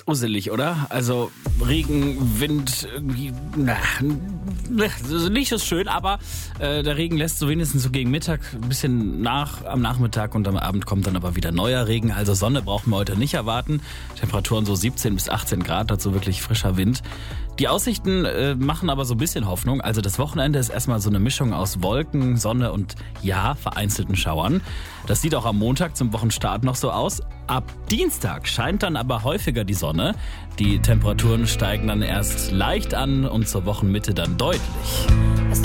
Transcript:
usselig, oder? Also Regen, Wind, irgendwie, nicht so schön, aber der Regen lässt so wenigstens so gegen Mittag ein bisschen nach am Nachmittag und am Abend kommt dann aber wieder neuer Regen. Also Sonne brauchen wir heute nicht erwarten. Temperaturen so 17 bis 18 Grad, dazu wirklich frischer Wind. Die Aussichten machen aber so ein bisschen Hoffnung. Also das Wochenende ist erstmal so eine Mischung aus Wolken, Sonne und ja, vereinzelten Schauern. Das sieht auch am Montag zum Wochenstart noch so aus. Ab Dienstag scheint dann aber häufiger die Sonne. Die Temperaturen steigen dann erst leicht an und zur Wochenmitte dann deutlich.